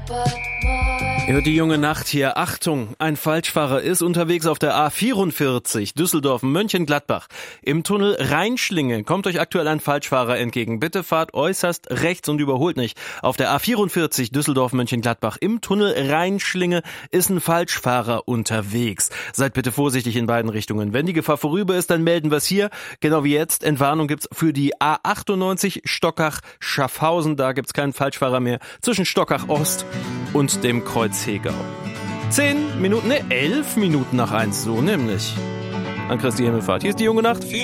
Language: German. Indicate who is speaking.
Speaker 1: Hört die junge Nacht hier. Achtung, ein Falschfahrer ist unterwegs auf der A44 Düsseldorf-Mönchengladbach. Im Tunnel Rheinschlinge kommt euch aktuell ein Falschfahrer entgegen. Bitte fahrt äußerst rechts und überholt nicht. Auf der A44 Düsseldorf-Mönchengladbach im Tunnel Rheinschlinge ist ein Falschfahrer unterwegs. Seid bitte vorsichtig in beiden Richtungen. Wenn die Gefahr vorüber ist, dann melden wir es hier. Genau wie jetzt. Entwarnung gibt's für die A98 Stockach-Schaffhausen. Da gibt's keinen Falschfahrer mehr zwischen Stockach Ost und dem Kreuz Hegau. 11 Minuten nach 1, so nämlich. An Christi Himmelfahrt. Hier ist die junge Nacht.